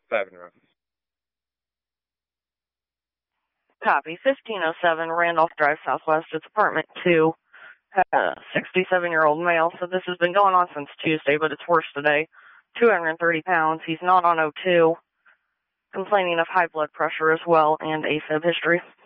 5 in a row. Copy. 1507 Randolph Drive Southwest. It's apartment 2. A 67-year-old male. So this has been going on since Tuesday, but it's worse today. 230 pounds. He's not on O2. Complaining of high blood pressure as well and AFib history.